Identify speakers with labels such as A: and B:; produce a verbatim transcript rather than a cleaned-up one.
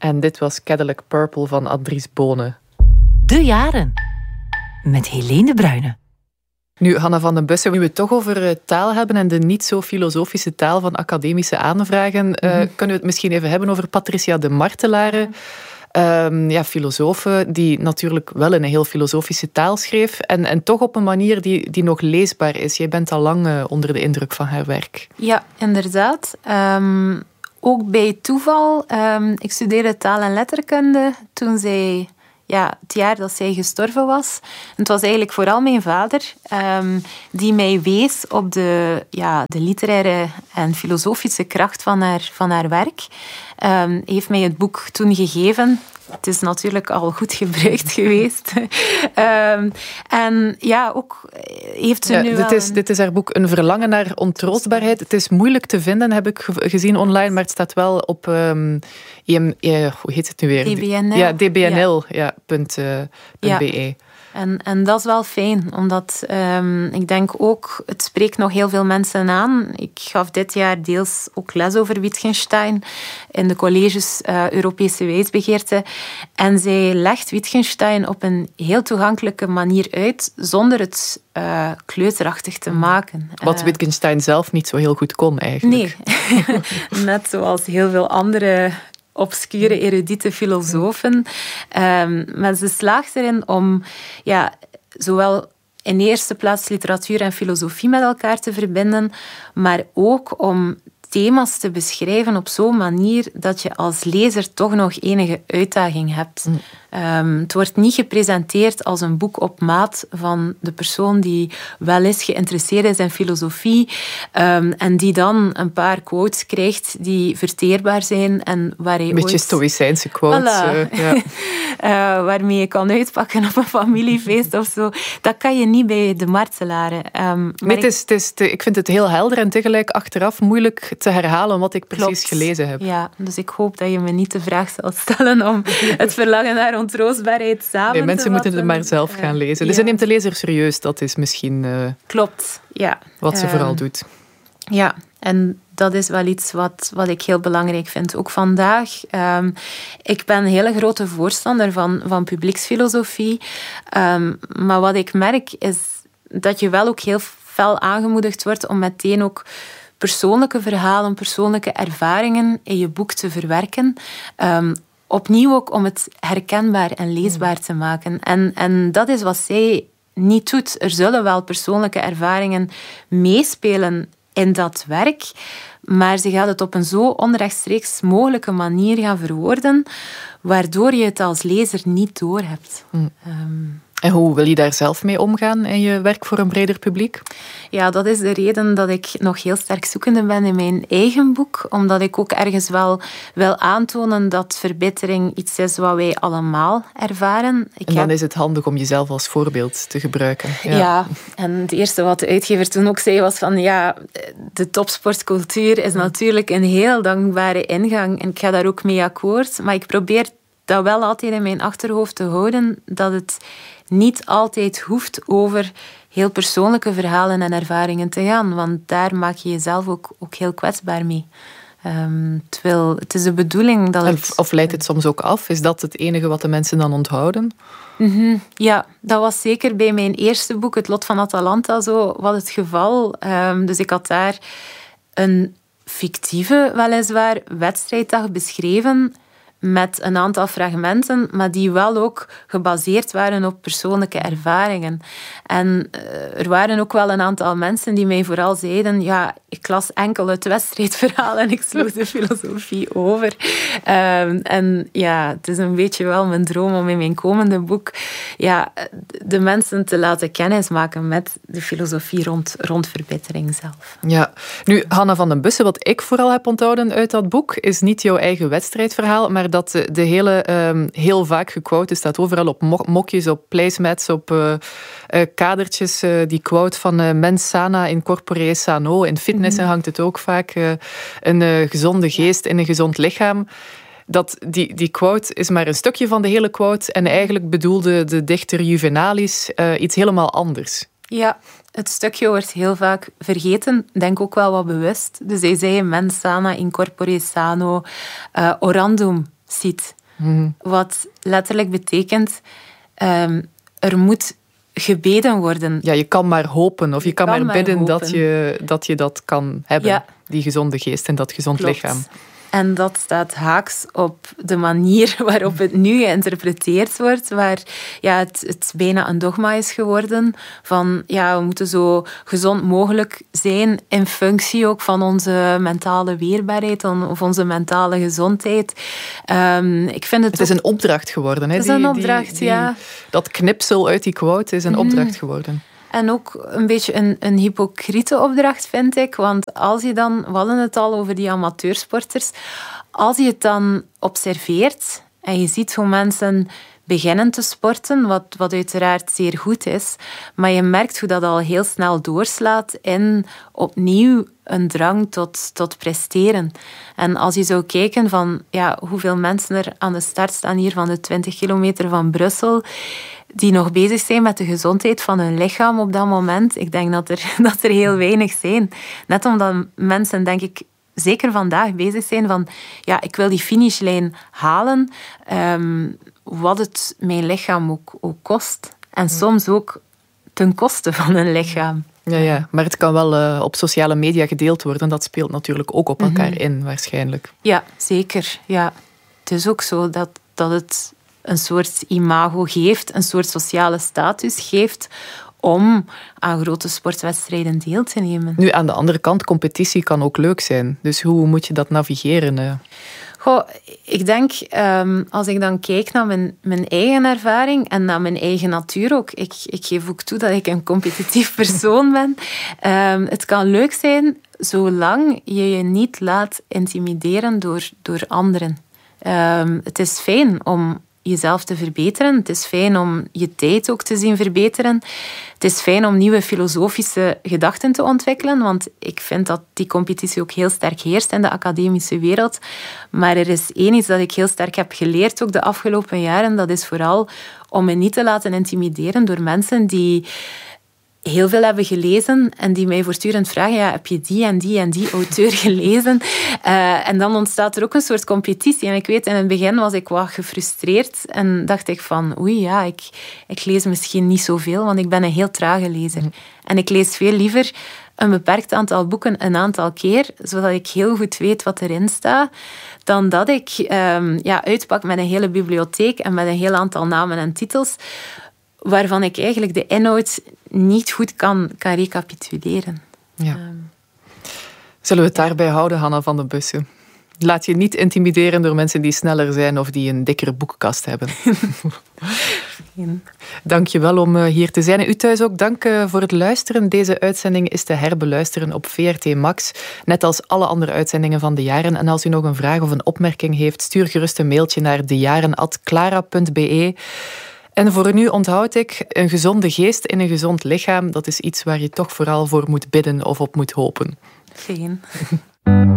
A: En dit was Cadillac Purple van Andries Bonen.
B: De jaren. Met Helene de Bruyne.
A: Nu, Hanna van den Bussen, nu we het toch over taal hebben en de niet zo filosofische taal van academische aanvragen, mm-hmm. uh, kunnen we het misschien even hebben over Patricia de Martelare. Um, ja, filosofe die natuurlijk wel in een heel filosofische taal schreef en, en toch op een manier die, die nog leesbaar is. Jij bent al lang uh, onder de indruk van haar werk.
C: Ja, inderdaad. Um, ook bij toeval. Um, ik studeerde taal- en letterkunde toen zij... Ja, het jaar dat zij gestorven was. En het was eigenlijk vooral mijn vader um, die mij wees op de, ja, de literaire en filosofische kracht van haar, van haar werk. Um, hij heeft mij het boek toen gegeven. Het is natuurlijk al goed gebruikt geweest. um, en ja, ook heeft ze
A: ja,
C: nu
A: dit
C: wel...
A: Is,
C: een...
A: Dit is haar boek Een verlangen naar ontroostbaarheid. Het is moeilijk te vinden, heb ik gezien online, maar het staat wel op... Um, I M, ja, hoe heet het nu weer?
C: D B N L.
A: Ja, D B N L. Ja. Ja, punt, uh, punt
C: ja.
A: B E.
C: En, en dat is wel fijn, omdat um, ik denk ook, het spreekt nog heel veel mensen aan. Ik gaf dit jaar deels ook les over Wittgenstein in de colleges uh, Europese wijsbegeerte. En zij legt Wittgenstein op een heel toegankelijke manier uit, zonder het uh, kleuterachtig te maken.
A: Wat Wittgenstein zelf niet zo heel goed kon, eigenlijk.
C: Nee, net zoals heel veel andere... obscure, erudite filosofen. Um, maar ze slaagt erin om ja, zowel in eerste plaats literatuur en filosofie met elkaar te verbinden, maar ook om thema's te beschrijven op zo'n manier dat je als lezer toch nog enige uitdaging hebt. Mm. Um, het wordt niet gepresenteerd als een boek op maat van de persoon die wel eens geïnteresseerd is in filosofie um, en die dan een paar quotes krijgt die verteerbaar zijn en waar hij
A: een beetje
C: ooit...
A: stoïcijnse quotes.
C: Voilà.
A: Uh, ja.
C: uh, waarmee je kan uitpakken op een familiefeest of zo. Dat kan je niet bij de Martelare. Um,
A: nee, het is, het is te, ik vind het heel helder en tegelijk achteraf moeilijk te herhalen wat ik precies
C: Klopt.
A: gelezen heb.
C: Ja, dus ik hoop dat je me niet de vraag zal stellen om het verlangen naar ontroostbaarheid samen
A: nee, mensen
C: te
A: moeten het maar zelf gaan lezen. Dus ja. Je neemt de lezer serieus, dat is misschien uh,
C: Klopt, ja.
A: wat ze uh, vooral doet.
C: Ja, en dat is wel iets wat, wat ik heel belangrijk vind. Ook vandaag. Um, ik ben een hele grote voorstander van, van publieksfilosofie. Um, maar wat ik merk is dat je wel ook heel fel aangemoedigd wordt om meteen ook persoonlijke verhalen, persoonlijke ervaringen in je boek te verwerken. Um, opnieuw ook om het herkenbaar en leesbaar te maken. En, en dat is wat zij niet doet. Er zullen wel persoonlijke ervaringen meespelen in dat werk, maar ze gaat het op een zo onrechtstreeks mogelijke manier gaan verwoorden, waardoor je het als lezer niet doorhebt. Mm. Um,
A: En hoe wil je daar zelf mee omgaan in je werk voor een breder publiek?
C: Ja, dat is de reden dat ik nog heel sterk zoekende ben in mijn eigen boek. Omdat ik ook ergens wel wil aantonen dat verbetering iets is wat wij allemaal ervaren. Ik
A: en dan
C: heb...
A: is het handig om jezelf als voorbeeld te gebruiken.
C: Ja. ja, en het eerste wat de uitgever toen ook zei was van ja, de topsportcultuur is natuurlijk een heel dankbare ingang. En ik ga daar ook mee akkoord. Maar ik probeer dat wel altijd in mijn achterhoofd te houden, dat het niet altijd hoeft over heel persoonlijke verhalen en ervaringen te gaan. Want daar maak je jezelf ook, ook heel kwetsbaar mee. Um, terwijl het is de bedoeling dat het...
A: Of leidt het soms ook af? Is dat het enige wat de mensen dan onthouden?
C: Mm-hmm. Ja, dat was zeker bij mijn eerste boek, Het Lot van Atalanta, zo wat het geval. Um, dus ik had daar een fictieve, weliswaar, wedstrijddag beschreven met een aantal fragmenten, maar die wel ook gebaseerd waren op persoonlijke ervaringen. En uh, er waren ook wel een aantal mensen die mij vooral zeiden, ja, ik las enkel het wedstrijdverhaal en ik sloeg de filosofie over. Um, en ja, het is een beetje wel mijn droom om in mijn komende boek ja, de mensen te laten kennismaken met de filosofie rond, rond verbittering zelf.
A: Ja, nu, Hanna van den Bussen, wat ik vooral heb onthouden uit dat boek, is niet jouw eigen wedstrijdverhaal, maar dat de, de hele, um, heel vaak gequote staat overal op mo- mokjes, op placemats, op uh, uh, kadertjes. Uh, die quote van uh, mens sana in corpore sano. In fitnessen mm-hmm. hangt het ook vaak. Uh, een uh, gezonde geest in een gezond lichaam. Dat, die, die quote is maar een stukje van de hele quote. En eigenlijk bedoelde de dichter Juvenalis uh, iets helemaal anders.
C: Ja, het stukje wordt heel vaak vergeten. Denk ook wel wat bewust. Dus hij zei mens sana in corpore sano, uh, orandum ziet.
A: Mm.
C: Wat letterlijk betekent, um, er moet gebeden worden.
A: Ja, je kan maar hopen of je, je kan, kan maar, maar bidden dat je, dat je dat kan hebben. Ja. Die gezonde geest en dat gezond
C: Klopt.
A: lichaam.
C: En dat staat haaks op de manier waarop het nu geïnterpreteerd wordt, waar ja, het, het bijna een dogma is geworden van ja, we moeten zo gezond mogelijk zijn in functie ook van onze mentale weerbaarheid of onze mentale gezondheid. Um, ik vind het,
A: het is een opdracht geworden. Hè?
C: Het is een opdracht,
A: die, die,
C: ja.
A: Dat knipsel uit die quote is een mm. opdracht geworden.
C: En ook een beetje een, een hypocriete opdracht, vind ik. Want als je dan, we hadden het al over die amateursporters, als je het dan observeert en je ziet hoe mensen beginnen te sporten, wat, wat uiteraard zeer goed is, maar je merkt hoe dat al heel snel doorslaat in opnieuw een drang tot, tot presteren. En als je zou kijken van ja, hoeveel mensen er aan de start staan hier van de twintig kilometer van Brussel, die nog bezig zijn met de gezondheid van hun lichaam op dat moment, ik denk dat er, dat er heel weinig zijn. Net omdat mensen, denk ik, zeker vandaag bezig zijn van ja, ik wil die finishlijn halen, um, wat het mijn lichaam ook, ook kost. En soms ook ten koste van hun lichaam.
A: Ja, ja, maar het kan wel uh, op sociale media gedeeld worden. Dat speelt natuurlijk ook op elkaar mm-hmm. in, waarschijnlijk.
C: Ja, zeker. Ja. Het is ook zo dat, dat het een soort imago geeft, een soort sociale status geeft om aan grote sportwedstrijden deel te nemen.
A: Nu, aan de andere kant, competitie kan ook leuk zijn. Dus hoe moet je dat navigeren? Uh?
C: Goh, ik denk, um, als ik dan kijk naar mijn, mijn eigen ervaring en naar mijn eigen natuur ook. Ik, ik geef ook toe dat ik een competitief persoon ben. Um, het kan leuk zijn zolang je je niet laat intimideren door, door anderen. Um, het is fijn om jezelf te verbeteren. Het is fijn om je tijd ook te zien verbeteren. Het is fijn om nieuwe filosofische gedachten te ontwikkelen, want ik vind dat die competitie ook heel sterk heerst in de academische wereld. Maar er is één iets dat ik heel sterk heb geleerd ook de afgelopen jaren. Dat is vooral om me niet te laten intimideren door mensen die heel veel hebben gelezen en die mij voortdurend vragen, ja, heb je die en die en die auteur gelezen? Uh, en dan ontstaat er ook een soort competitie. En ik weet, in het begin was ik wat gefrustreerd en dacht ik van, oei, ja, ik, ik lees misschien niet zoveel, want ik ben een heel trage lezer. Mm. En ik lees veel liever een beperkt aantal boeken een aantal keer, zodat ik heel goed weet wat erin staat, dan dat ik um, ja, uitpak met een hele bibliotheek en met een heel aantal namen en titels, waarvan ik eigenlijk de inhoud niet goed kan, kan recapituleren.
A: Ja. Um, Zullen we het daarbij houden, Hanna van den Bussen? Laat je niet intimideren door mensen die sneller zijn of die een dikkere boekenkast hebben. Dank je wel om hier te zijn. En u thuis ook dank voor het luisteren. Deze uitzending is te herbeluisteren op V R T Max, net als alle andere uitzendingen van De Jaren. En als u nog een vraag of een opmerking heeft, stuur gerust een mailtje naar dejaren apenstaartje clara punt b e. En voor nu onthoud ik, een gezonde geest in een gezond lichaam, dat is iets waar je toch vooral voor moet bidden of op moet hopen.
C: Fijn.